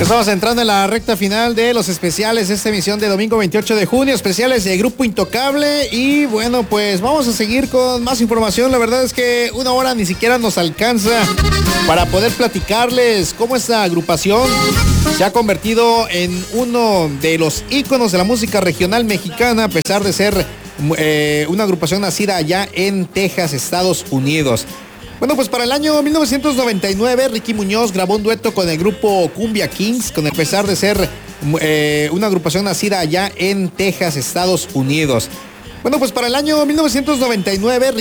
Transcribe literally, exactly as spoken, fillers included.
Estamos entrando en la recta final de los especiales de esta emisión de domingo veintiocho de junio, especiales de Grupo Intocable. Y bueno, pues vamos a seguir con más información. La verdad es que una hora ni siquiera nos alcanza para poder platicarles cómo esta agrupación se ha convertido en uno de los íconos de la música regional mexicana, a pesar de ser eh, una agrupación nacida allá en Texas, Estados Unidos. Bueno, pues para el año mil novecientos noventa y nueve, Ricky Muñoz grabó un dueto con el grupo Cumbia Kings, con el pesar de ser eh, una agrupación nacida allá en Texas, Estados Unidos. Bueno, pues para el año mil novecientos noventa y nueve,